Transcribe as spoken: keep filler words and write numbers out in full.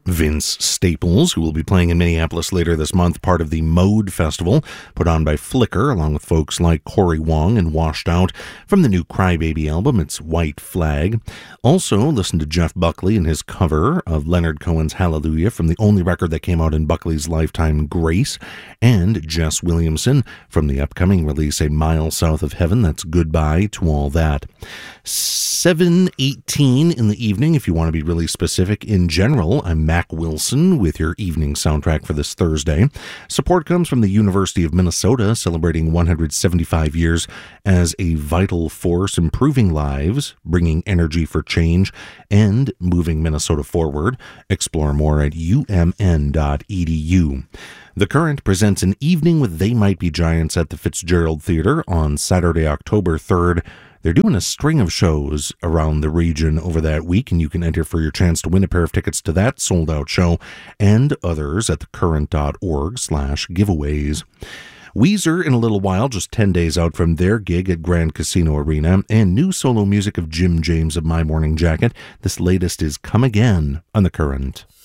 Vince Staples, who will be playing in Minneapolis later this month, part of the Mode Festival, put on by Flicker, along with folks like Corey Wong and Washed Out, from the new Crybaby album, it's White Flag. Also, listen to Jeff Buckley and his cover of Leonard Cohen's Hallelujah from the only record that came out in Buckley's lifetime, Grace, and Jess Williamson from the upcoming release, A Mile South of Heaven, that's Goodbye to All That. seven eighteen in the evening, if you want to be really specific. In general, I'm Mac Wilson with your evening soundtrack for this Thursday. Support comes from the University of Minnesota, celebrating one hundred seventy-five years as a vital force improving lives, bringing energy for change, and moving Minnesota forward. Explore more at u m n dot e d u. The Current presents an evening with They Might Be Giants at the Fitzgerald Theater on Saturday, October third. They're doing a string of shows around the region over that week, and you can enter for your chance to win a pair of tickets to that sold-out show and others at thecurrent.org slash giveaways. Weezer in a little while, just ten days out from their gig at Grand Casino Arena, and new solo music of Jim James of My Morning Jacket. This latest is Come Again on The Current.